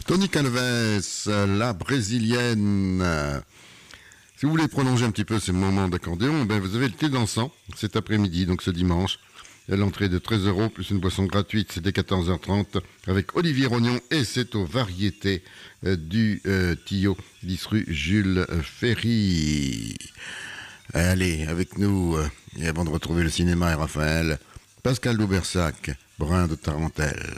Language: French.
Tony Calves, la brésilienne. Si vous voulez prolonger un petit peu ces moments d'accordéon, vous avez le thé dansant cet après-midi, donc ce dimanche. L'entrée de 13 € plus une boisson gratuite, c'est dès 14h30 avec Olivier Rognon et c'est aux variétés du Tillot, 10 rue Jules Ferry. Allez, avec nous, et avant de retrouver le cinéma et Raphaël, Pascal Loubersac, Brin de Tarentelle.